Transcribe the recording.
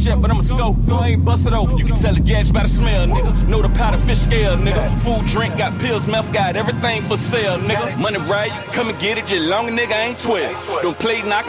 yet, but I'm a scope. So I ain't busted open. You can tell the gas by the smell, nigga. Know the powder fish scale, nigga. Food, drink, got pills, meth, got everything for sale, nigga. Money right, come and get it, just long a nigga ain't 12. Don't play knock